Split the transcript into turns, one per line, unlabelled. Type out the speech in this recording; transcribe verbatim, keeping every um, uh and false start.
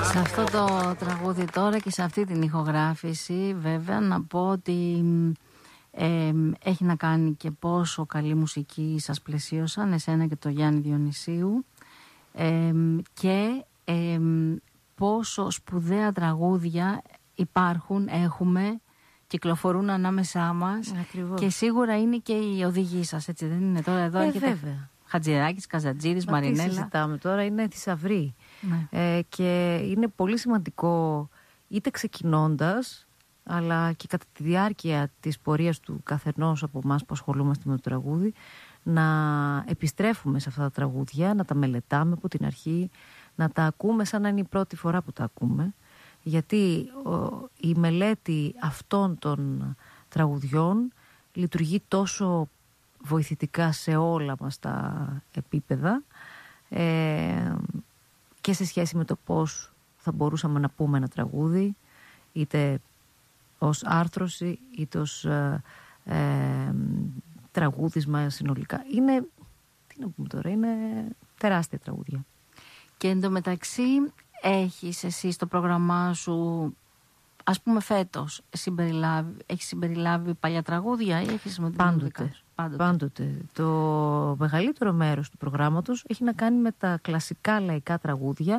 Σε αυτό το τραγούδι τώρα και σε αυτή την ηχογράφηση, βέβαια, να πω ότι ε, έχει να κάνει και πόσο καλή μουσική σας πλαισίωσαν, εσένα και το Γιάννη Διονυσίου, ε, και ε, πόσο σπουδαία τραγούδια υπάρχουν, έχουμε, κυκλοφορούν ανάμεσά μας.
Ακριβώς.
Και σίγουρα είναι και η οδηγή σας, έτσι δεν είναι? Τώρα εδώ
ε,
έχετε
βέβαια.
Χατζηδάκης, Καζατζίδης,
Μα
Μαρινέλα.
Τι συζητάμε τώρα, είναι θησαυρή.
Ναι.
Ε, και είναι πολύ σημαντικό, είτε ξεκινώντας, αλλά και κατά τη διάρκεια της πορείας του καθενός από εμάς που ασχολούμαστε με το τραγούδι, να επιστρέφουμε σε αυτά τα τραγούδια, να τα μελετάμε από την αρχή, να τα ακούμε σαν να είναι η πρώτη φορά που τα ακούμε, γιατί ο, η μελέτη αυτών των τραγουδιών λειτουργεί τόσο βοηθητικά σε όλα μας τα επίπεδα, ε, και σε σχέση με το πώς θα μπορούσαμε να πούμε ένα τραγούδι, είτε ως άρθρωση είτε ως ε, ε, τραγούδισμα συνολικά. Είναι, τι να πούμε τώρα, είναι τεράστια τραγούδια.
Και εντωμεταξύ έχεις εσύ στο πρόγραμμά σου, ας πούμε φέτος, συμπεριλάβει, έχεις συμπεριλάβει παλιά τραγούδια ή έχεις με
Πάντοτε.
Πάντοτε.
Πάντοτε. Το μεγαλύτερο μέρος του προγράμματος έχει να κάνει με τα κλασικά λαϊκά τραγούδια